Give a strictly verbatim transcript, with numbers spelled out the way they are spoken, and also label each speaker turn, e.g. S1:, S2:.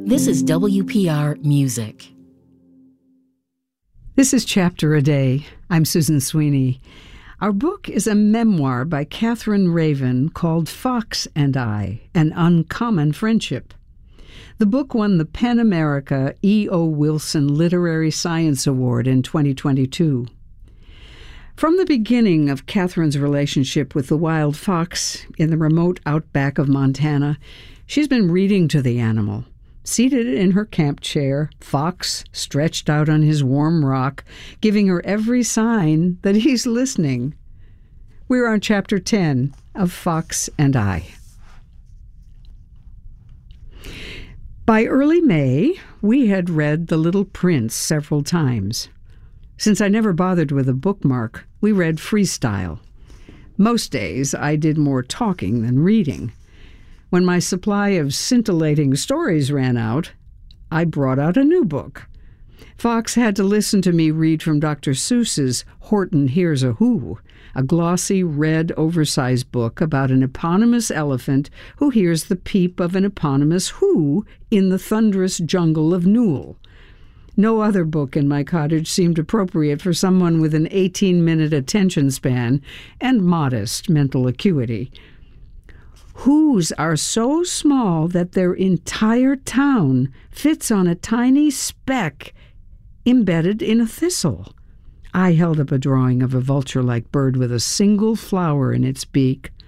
S1: This is W P R Music.
S2: This is Chapter a Day. I'm Susan Sweeney. Our book is a memoir by Catherine Raven called Fox and I, An Uncommon Friendship. The book won the PEN America E O. Wilson Literary Science Award in twenty twenty-two. From the beginning of Catherine's relationship with the wild fox in the remote outback of Montana, she's been reading to the animal. Seated in her camp chair, Fox stretched out on his warm rock, giving her every sign that he's listening. We're on Chapter ten of Fox and I. By early May, we had read The Little Prince several times. Since I never bothered with a bookmark, we read freestyle. Most days, I did more talking than reading. When my supply of scintillating stories ran out, I brought out a new book. Fox had to listen to me read from Doctor Seuss's Horton Hears a Who, a glossy, red, oversized book about an eponymous elephant who hears the peep of an eponymous who in the thunderous jungle of Newell. No other book in my cottage seemed appropriate for someone with an eighteen-minute attention span and modest mental acuity. Whos are so small that their entire town fits on a tiny speck embedded in a thistle. I held up a drawing of a vulture-like bird with a single flower in its beak.